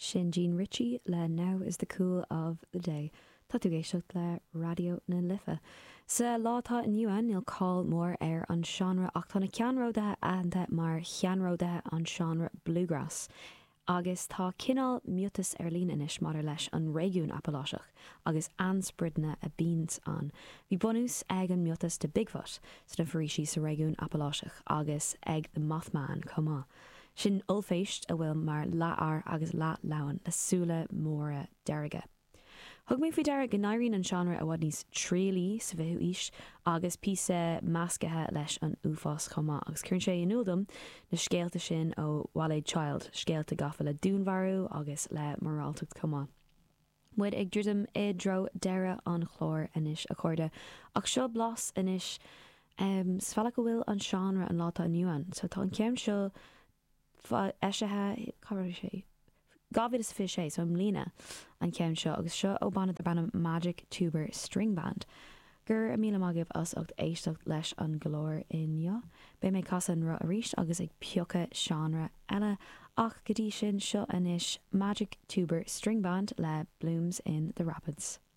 sin Jean Ritchie le Now is the Cool of the Day. Tá tú géisiocht le radio na Lifa. Sa látá in UN níl call mór an genre ach tána ceanródathe aanta mar cheanródathe an genre bluegrass. Agus tá cinál mutas lína inis mar leis an régiún Appalachach agus anspridne a beans an. Bhí bonús ag an mutas de Bigfoot sa bhrísí sa régiún Appalachach agus ag the Mothman comá. Sin ulféist a bhfuil mar láar agus lá láin lesúla móra deirige. Thug mé fao deire gnáiríonn an genre a bhhad níos trílí sa bheithú is agus písa máscathe leis an uafás chomá agus chuann sé inúdum na scéalta sin ó Walid Child, scéalta gafa le dúnmharú agus le moráltacht chomá. Muid ag ddrúdum dro deire an chlór inis a chuirde ach seo blas inis sfeala go bhfuil an genre an látá nuan, so tá an ceim seo eisithe cabhar sé. Gavid is fi sé, so I'm lína an ceim seo agus seo ó banna ar banna Magic Tuber String Band. Gur a míle magibh as ocht éisteach leis an golóir inniu. Bé mé casa an ra a ríist agus ag piocha genre eile ach go dtí sin seo inis Magic Tuber String Band le Blooms in the Rapids.